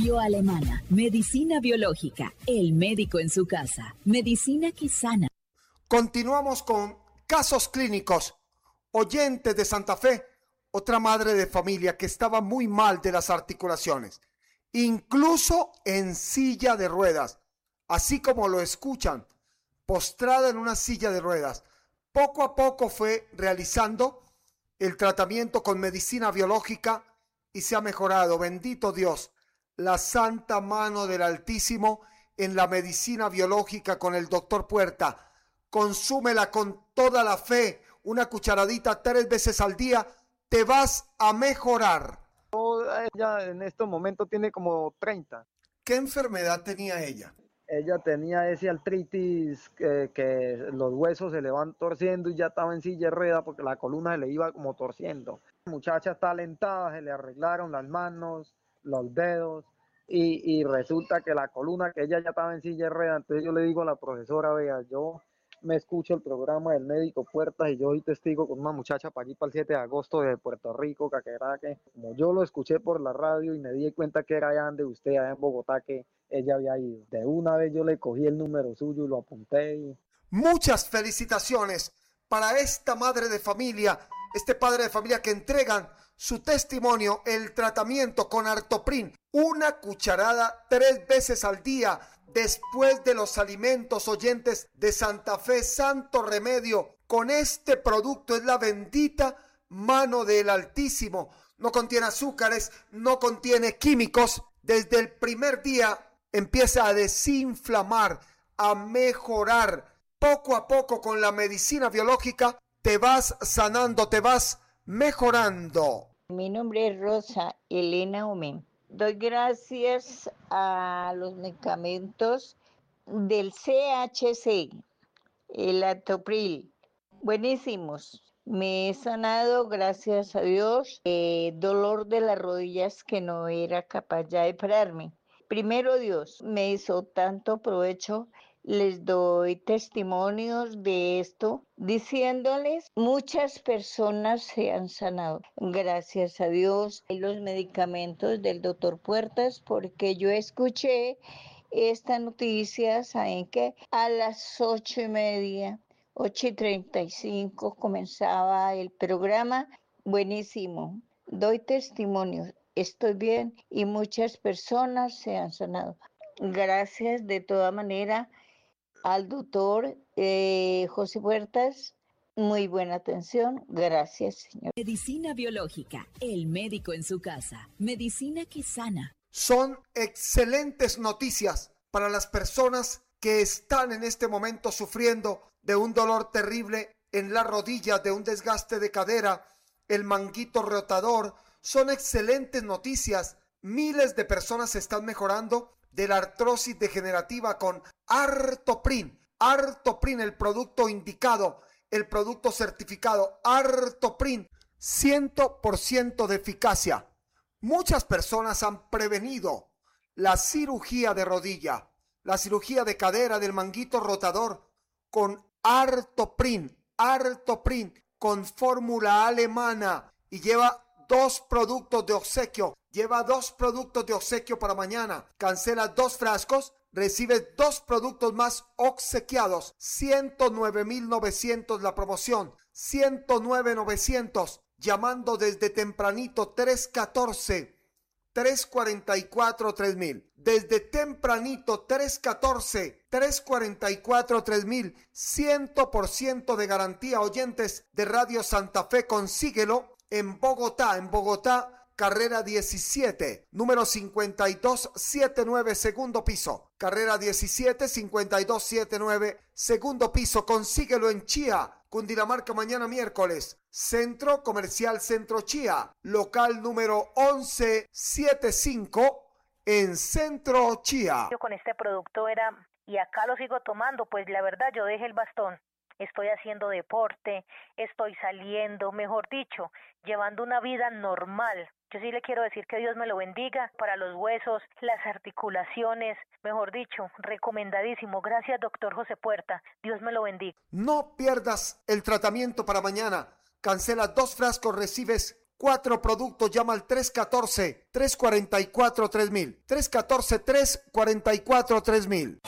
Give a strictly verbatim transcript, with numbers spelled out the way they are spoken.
Bioalemana, medicina biológica, el médico en su casa, medicina que sana. Continuamos con casos clínicos. Oyentes de Santa Fe, otra madre de familia que estaba muy mal de las articulaciones, incluso en silla de ruedas, así como lo escuchan, postrada en una silla de ruedas. Poco a poco fue realizando el tratamiento con medicina biológica y se ha mejorado. Bendito Dios, la santa mano del Altísimo en la medicina biológica con el doctor Puerta. Consúmela con toda la fe, una cucharadita tres veces al día, te vas a mejorar. Ella en estos momentos tiene como treinta. ¿Qué enfermedad tenía ella? Ella tenía ese artritis que, que los huesos se le van torciendo y ya estaba en silla de ruedas porque la columna se le iba como torciendo. La muchacha está alentada, se le arreglaron las manos, los dedos y, y resulta que la columna, que ella ya estaba en silla de ruedas, entonces yo le digo a la profesora, vea, yo me escucho el programa del médico Puertas y yo soy testigo con una muchacha para allí para el siete de agosto de Puerto Rico, Caqueraque. Como yo lo escuché por la radio y me di cuenta que era allá de usted, allá en Bogotá, que ella había ido. De una vez yo le cogí el número suyo y lo apunté. Y... Muchas felicitaciones para esta madre de familia, este padre de familia que entregan su testimonio, el tratamiento con Artoprin, una cucharada tres veces al día, después de los alimentos. Oyentes de Santa Fe, santo remedio con este producto. Es la bendita mano del Altísimo. No contiene azúcares, no contiene químicos. Desde el primer día empieza a desinflamar, a mejorar. Poco a poco con la medicina biológica te vas sanando, te vas mejorando. Mi nombre es Rosa Elena Omen. Doy gracias a los medicamentos del C H C, el Atopril. Buenísimos. Me he sanado, gracias a Dios, eh, dolor de las rodillas que no era capaz ya de pararme. Primero Dios me hizo tanto provecho. Les doy testimonios de esto, diciéndoles, muchas personas se han sanado. Gracias a Dios, los medicamentos del doctor Puertas, porque yo escuché esta noticia, ¿saben qué? A las ocho y media, ocho y treinta y cinco comenzaba el programa. Buenísimo. Doy testimonios. Estoy bien y muchas personas se han sanado. Gracias de toda manera al doctor eh, José Puertas, muy buena atención, gracias señor. Medicina biológica, el médico en su casa, medicina que sana. Son excelentes noticias para las personas que están en este momento sufriendo de un dolor terrible en la rodilla, de un desgaste de cadera, el manguito rotador. Son excelentes noticias. Miles de personas están mejorando de la artrosis degenerativa con Artoprin. Artoprin, el producto indicado, el producto certificado. Artoprin, cien por ciento de eficacia. Muchas personas han prevenido la cirugía de rodilla, la cirugía de cadera, del manguito rotador con Artoprin. Artoprin con fórmula alemana y lleva dos productos de obsequio. Lleva dos productos de obsequio para mañana. Cancela dos frascos, recibe dos productos más obsequiados. ciento nueve mil novecientos la promoción. ciento nueve mil novecientos. Llamando desde tempranito tres uno cuatro, tres cuatro cuatro, tres mil. Desde tempranito tres uno cuatro, tres cuatro cuatro, tres mil. cien por ciento de garantía. Oyentes de Radio Santa Fe, consíguelo en Bogotá. En Bogotá, carrera diecisiete, número cincuenta y dos setenta y nueve, segundo piso. Carrera diecisiete, cincuenta y dos setenta y nueve, segundo piso. Consíguelo en Chía, Cundinamarca, mañana miércoles. Centro Comercial Centro Chía, local número once setenta y cinco en Centro Chía. Yo con este producto era, y acá lo sigo tomando, pues la verdad yo dejé el bastón. Estoy haciendo deporte, estoy saliendo, mejor dicho, llevando una vida normal. Yo sí le quiero decir que Dios me lo bendiga para los huesos, las articulaciones, mejor dicho, recomendadísimo. Gracias, doctor José Puerta. Dios me lo bendiga. No pierdas el tratamiento para mañana. Cancela dos frascos, recibes Cuatro productos, llama al tres uno cuatro, tres cuatro cuatro, tres mil. tres uno cuatro, tres cuatro cuatro, tres mil.